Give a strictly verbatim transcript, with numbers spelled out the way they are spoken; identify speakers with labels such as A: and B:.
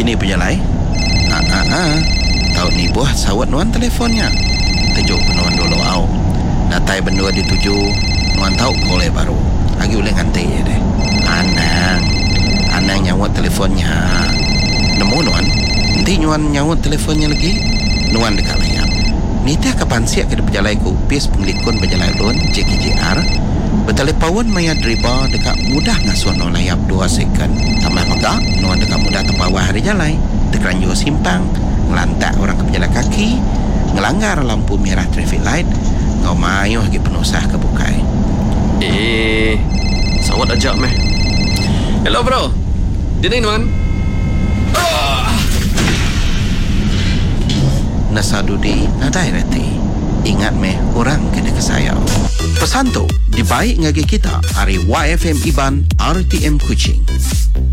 A: Kini penjalai. Ah ah ah. Tahu ni buah sawat nuan telefonnya. Tejuk nuan dulu au. Natai bendua dituju nuan tahu boleh baru. Agi boleh ngantai ya deh. Anang. Anang nyawat telefonnya. Nemu nuan. Nanti nuan nyawat telefonnya lagi. Nuan dekat layar. Nita kapan siap ke penjalai ku upis penglikun penjalai lun J K J R. Bertelepawon maya driba dekat mudah ngasuan no layap dua second. Tambah maka nuan dekat mudah tempawah hari jalai. Tekeranjur simpang. Ngelantak orang ke penjalan kaki, ngelanggar lampu merah traffic light, ngau mayuh lagi penusah ke bukai.
B: Eh, sawat ajak meh. Hello bro. Dini nuan. Ah.
A: Nasadudi nadai reti. Ingat meh orang kena kesayau. Pesan tu dibaik ngagi kita hari Y F M Iban R T M Kuching.